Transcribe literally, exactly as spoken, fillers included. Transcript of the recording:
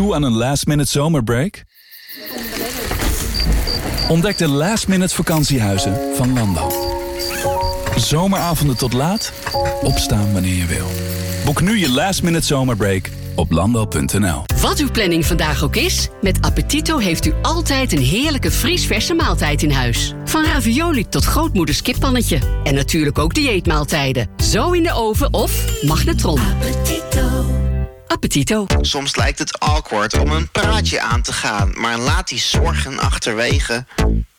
Toe aan een last-minute zomerbreak? Ontdek de last-minute vakantiehuizen van Lando. Zomeravonden tot laat, opstaan wanneer je wil. Boek nu je last-minute zomerbreak op lando punt n l. Wat uw planning vandaag ook is, met Appetito heeft u altijd een heerlijke vriesverse maaltijd in huis. Van ravioli tot grootmoeders kippannetje. En natuurlijk ook dieetmaaltijden. Zo in de oven of magnetron. Appetito. Appetito. Soms lijkt het awkward om een praatje aan te gaan, maar laat die zorgen achterwege.